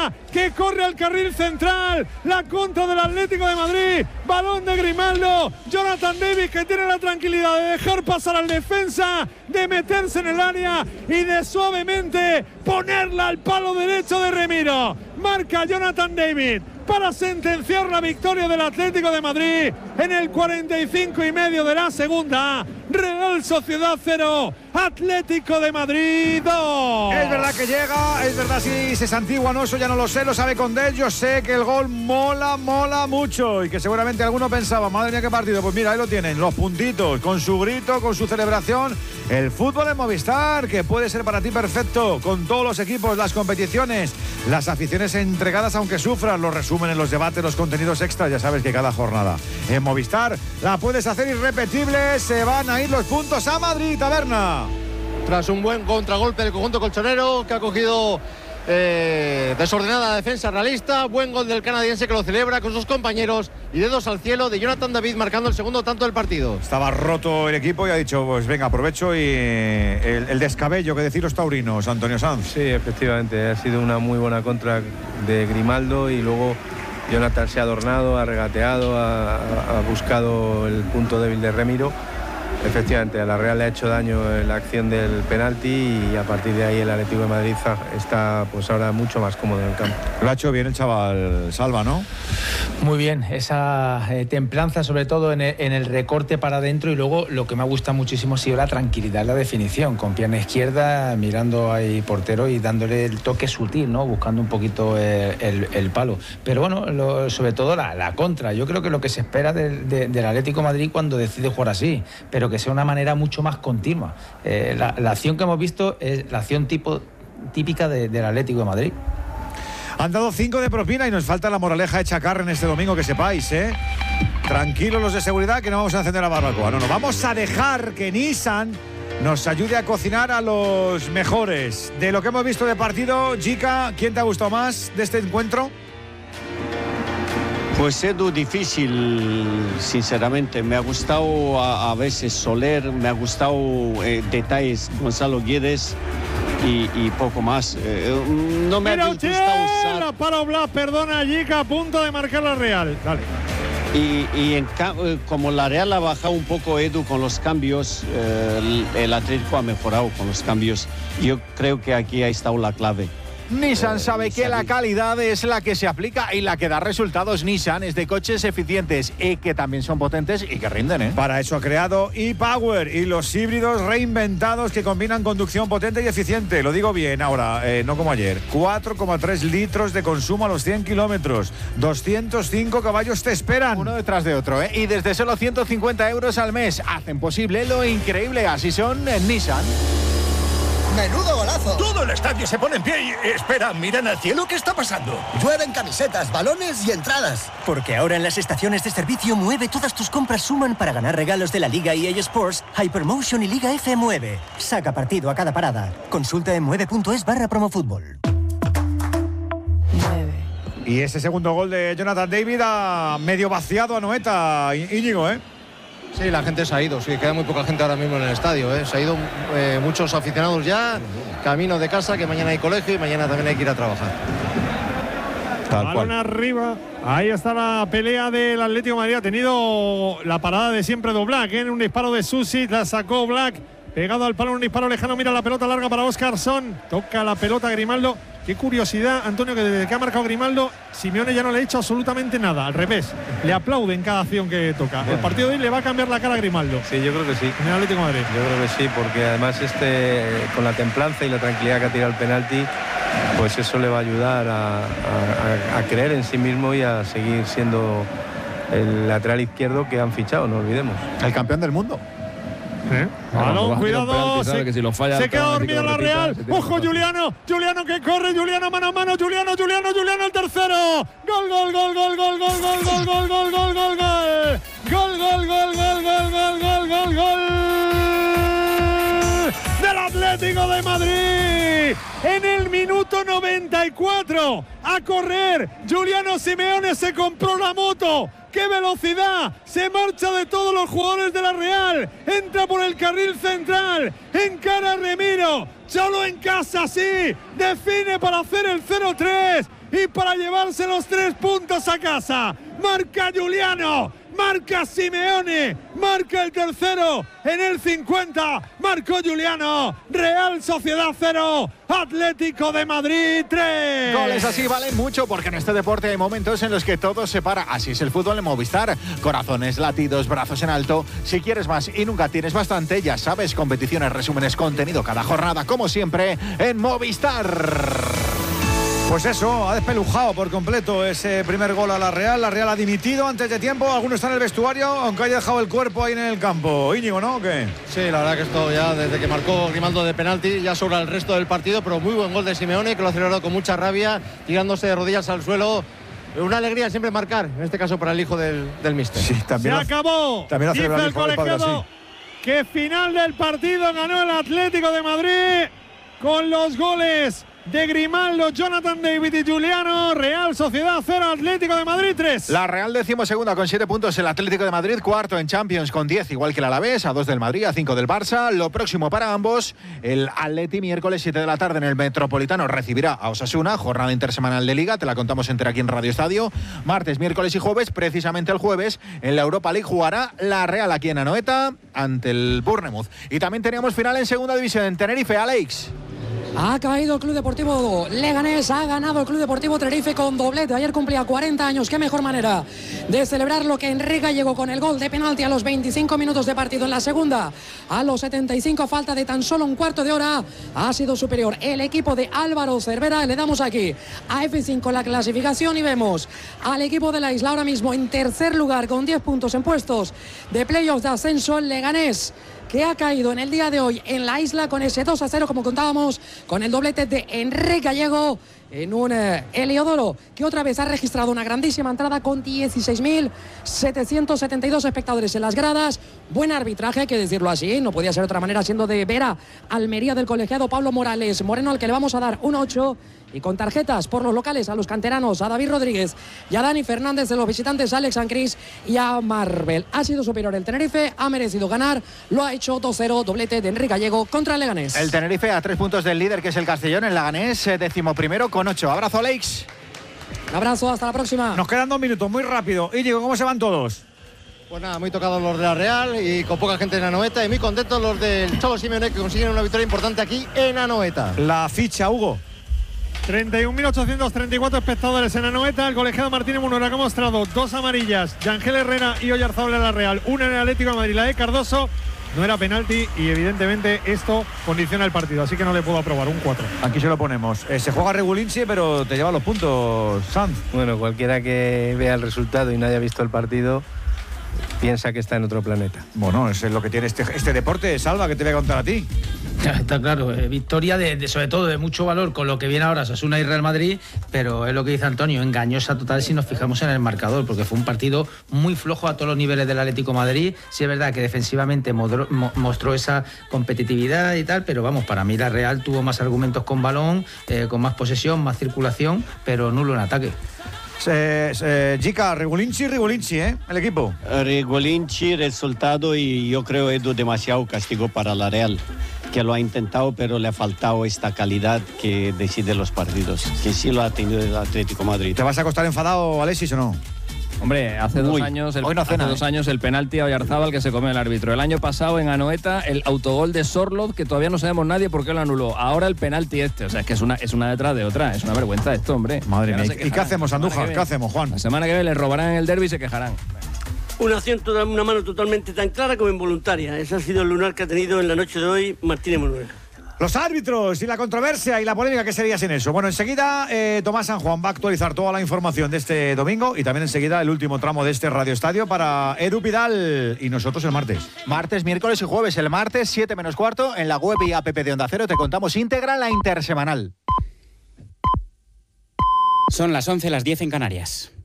Iniesta, que corre al carril central, la contra del Atlético de Madrid, balón de Grimaldo, Jonathan David, que tiene la tranquilidad de dejar pasar al defensa, de meterse en el área y de suavemente ponerla al palo derecho de Remiro. Marca Jonathan David para sentenciar la victoria del Atlético de Madrid en el 45,5 de la segunda. Real Sociedad 0, Atlético de Madrid 2. Es verdad que llega, es verdad si se santigua, no, eso ya no lo sé, lo sabe Condés. Yo sé que el gol mola mucho y que seguramente alguno pensaba, madre mía qué partido. Pues mira, ahí lo tienen, los puntitos, con su grito, con su celebración. El fútbol en Movistar, que puede ser para ti perfecto, con todos los equipos, las competiciones, las aficiones entregadas aunque sufran, los resúmenes, los debates, los contenidos extras, ya sabes que cada jornada en Movistar la puedes hacer irrepetible. Se van a ir los puntos a Madrid, Taberna. Tras un buen contragolpe del conjunto colchonero, que ha cogido desordenada defensa realista, buen gol del canadiense, que lo celebra con sus compañeros, y dedos al cielo de Jonathan David, marcando el segundo tanto del partido. Estaba roto el equipo y ha dicho, pues venga, aprovecho, y el descabello que decir los taurinos, Antonio Sanz. Sí, efectivamente, ha sido una muy buena contra de Grimaldo, y luego Jonathan se ha adornado, ha regateado, ha buscado el punto débil de Remiro. Efectivamente, a la Real le ha hecho daño la acción del penalti, y a partir de ahí el Atlético de Madrid está pues ahora mucho más cómodo en el campo. Lo ha hecho bien el chaval Salva, ¿no? Muy bien, esa templanza sobre todo en el recorte para adentro, y luego lo que me ha gustado muchísimo ha sido la tranquilidad en la definición, con pierna izquierda, mirando ahí portero y dándole el toque sutil, ¿no? Buscando un poquito el palo. Pero bueno, sobre todo la contra. Yo creo que lo que se espera del Atlético de Madrid cuando decide jugar así, pero que sea una manera mucho más continua. La acción que hemos visto es la acción típica del Atlético de Madrid. Han dado 5 de propina y nos falta la moraleja hecha carne en este domingo, que sepáis, ¿eh? Tranquilos los de seguridad, que no vamos a encender la barbacoa. No, vamos a dejar que Nissan nos ayude a cocinar a los mejores. De lo que hemos visto de partido, Jica, ¿quién te ha gustado más de este encuentro? Pues Edu, difícil, sinceramente. Me ha gustado a veces Soler, me ha gustado detalles Gonzalo Guedes y poco más. No me ha gustado usar... para Oblak, perdona, Jica, a punto de marcar la Real. Dale. Como la Real ha bajado un poco, Edu, con los cambios, el Atlético ha mejorado con los cambios. Yo creo que aquí ha estado la clave. Nissan sabe que la calidad es la que se aplica y la que da resultados. Nissan es de coches eficientes y que también son potentes y que rinden, ¿eh? Para eso ha creado ePower y los híbridos reinventados que combinan conducción potente y eficiente. Lo digo bien ahora, no como ayer. 4,3 litros de consumo a los 100 kilómetros. 205 caballos te esperan. Uno detrás de otro, ¿eh? Y desde solo 150 euros al mes hacen posible lo increíble. Así son en Nissan. ¡Menudo golazo! Todo el estadio se pone en pie y... Espera, miran al cielo, ¿qué está pasando? Llueven camisetas, balones y entradas. Porque ahora en las estaciones de servicio Mueve todas tus compras suman para ganar regalos de la Liga EA Sports, Hypermotion y Liga F Mueve. Saca partido a cada parada. Consulta en mueve.es/promofútbol. Y ese segundo gol de Jonathan David ha medio vaciado a Noeta, Íñigo, ¿eh? Sí, la gente se ha ido, sí, queda muy poca gente ahora mismo en el estadio, ¿eh? Se ha ido muchos aficionados ya, camino de casa, que mañana hay colegio y mañana también hay que ir a trabajar. Balón arriba, ahí está la pelea del Atlético de Madrid. Ha tenido la parada de siempre de Oblak, en un disparo de Susi, la sacó Oblak, pegado al palo, un disparo lejano, mira la pelota larga para Óscarson, toca la pelota Grimaldo. Qué curiosidad, Antonio, que desde que ha marcado Grimaldo, Simeone ya no le ha hecho absolutamente nada, al revés, le aplaude en cada acción que toca. El partido de hoy le va a cambiar la cara a Grimaldo. Sí, yo creo que sí. En el Atlético de Madrid. Yo creo que sí, porque además con la templanza y la tranquilidad que ha tirado el penalti, pues eso le va a ayudar a creer en sí mismo y a seguir siendo el lateral izquierdo que han fichado, no olvidemos. El campeón del mundo. Balón, cuidado, que si lo falla, se queda dormido la Real. Ojo, Juliano que corre, Juliano mano a mano, Juliano el tercero. Gol del Atlético de Madrid. En el minuto 94 a correr, Juliano Simeone se compró la moto ¡Qué velocidad! Se marcha de todos los jugadores de la Real. Entra por el carril central. Encara a Remiro. Solo en casa, sí. Define para hacer el 0-3 y para llevarse los 3 puntos a casa. Marca Giuliano. Marca Simeone, marca el tercero en el 50, marcó Giuliano. Real Sociedad 0, Atlético de Madrid 3. Goles así valen mucho porque en este deporte hay momentos en los que todo se para. Así es el fútbol en Movistar. Corazones, latidos, brazos en alto. Si quieres más y nunca tienes bastante, ya sabes, competiciones, resúmenes, contenido cada jornada, como siempre, en Movistar. Pues eso, ha despelujado por completo ese primer gol a la Real. La Real ha dimitido antes de tiempo. Algunos están en el vestuario, aunque haya dejado el cuerpo ahí en el campo. Íñigo, ¿no? ¿O qué? Sí, la verdad que esto ya desde que marcó Grimaldo de penalti ya sobra el resto del partido, pero muy buen gol de Simeone, que lo ha celebrado con mucha rabia, tirándose de rodillas al suelo. Una alegría siempre marcar, en este caso para el hijo del míster. Sí, también se acabó. También dice el colegiado que final del partido ganó el Atlético de Madrid con los goles de Grimaldo, Jonathan David y Giuliano. Real Sociedad 0, Atlético de Madrid 3. La Real 12ª con 7 puntos, el Atlético de Madrid 4º en Champions con 10, igual que el Alavés, a 2 del Madrid, a 5 del Barça. Lo próximo para ambos, el Atleti miércoles 7 de la tarde en el Metropolitano recibirá a Osasuna, jornada intersemanal de Liga, te la contamos entera aquí en Radio Estadio. Martes, miércoles y jueves, precisamente el jueves, en la Europa League jugará la Real aquí en Anoeta ante el Bournemouth. Y también teníamos final en segunda división en Tenerife, Alex. Ha caído el Club Deportivo Leganés, ha ganado el Club Deportivo Tenerife con doblete. Ayer cumplía 40 años, qué mejor manera de celebrarlo que Enrique Gallego con el gol de penalti a los 25 minutos de partido en la segunda. A los 75, a falta de tan solo un cuarto de hora, ha sido superior el equipo de Álvaro Cervera. Le damos aquí a F5 la clasificación y vemos al equipo de la isla ahora mismo en tercer lugar con 10 puntos en puestos de playoffs de ascenso. El Leganés, que ha caído en el día de hoy en la isla con ese 2-0, como contábamos, con el doblete de Enrique Gallego en un Heliodoro que otra vez ha registrado una grandísima entrada con 16.772 espectadores en las gradas. Buen arbitraje, hay que decirlo así, no podía ser de otra manera, siendo de Vera Almería del colegiado Pablo Morales Moreno, al que le vamos a dar un 8. Y con tarjetas por los locales a los canteranos, a David Rodríguez y a Dani Fernández, de los visitantes a Alex Ancris y a Marvel. Ha sido superior el Tenerife, ha merecido ganar, lo ha hecho 2-0, doblete de Enrique Gallego contra el Leganés. El Tenerife a 3 puntos del líder, que es el Castellón, el Leganés 11º con 8. Abrazo, Alex. Un abrazo, hasta la próxima. Nos quedan 2 minutos, muy rápido. Íñigo, ¿cómo se van todos? Pues nada, muy tocados los de la Real y con poca gente en Anoeta, y muy contentos los del Cholo Simeone, que consiguen una victoria importante aquí en Anoeta. La ficha, Hugo. 31.834 espectadores en Anoeta. El colegiado Martínez Munora, que ha mostrado 2 amarillas, Yangel Herrera y Oyarzabal en la Real, una en el Atlético de Madrid, la de Cardoso. No era penalti y evidentemente esto condiciona el partido, así que no le puedo aprobar un 4. Aquí se lo ponemos. Se juega Regulinci, pero te lleva los puntos, Sanz. Bueno, cualquiera que vea el resultado y no haya visto el partido piensa que está en otro planeta. Bueno, eso es lo que tiene este deporte, Salva, que te voy a contar a ti. Está claro, victoria de sobre todo de mucho valor con lo que viene ahora Osasuna y Real Madrid, pero es lo que dice Antonio, engañosa total si nos fijamos en el marcador, porque fue un partido muy flojo a todos los niveles del Atlético de Madrid. Sí es verdad que defensivamente mostró esa competitividad y tal, pero vamos, para mí la Real tuvo más argumentos con balón, con más posesión, más circulación, pero nulo en ataque. Gica, Regulinci, el equipo. Regulinci, resultado, y yo creo Edu demasiado castigo para la Real, que lo ha intentado, pero le ha faltado esta calidad que decide los partidos, que sí lo ha tenido el Atlético de Madrid. ¿Te vas a acostar enfadado, Alexis, o no? Hombre, hace 2 años el penalti a Oyarzabal que se come el árbitro. El año pasado en Anoeta el autogol de Sorloth, que todavía no sabemos nadie por qué lo anuló. Ahora el penalti este, o sea, es que es una detrás de otra. Es una vergüenza esto, hombre. Madre mía. ¿Y qué hacemos, Andújar? ¿Qué hacemos, Juan? La semana que viene les robarán en el derbi y se quejarán. Una mano totalmente tan clara como involuntaria. Ese ha sido el lunar que ha tenido en la noche de hoy Martínez Munora. Los árbitros y la controversia y la polémica, ¿qué sería sin eso? Bueno, enseguida Tomás San Juan va a actualizar toda la información de este domingo y también enseguida el último tramo de este Radio Estadio para Edu Pidal y nosotros el martes. Martes, miércoles y jueves. El martes, 7 menos cuarto, en la web y app de Onda Cero te contamos íntegra la intersemanal. Son las 11, las 10 en Canarias.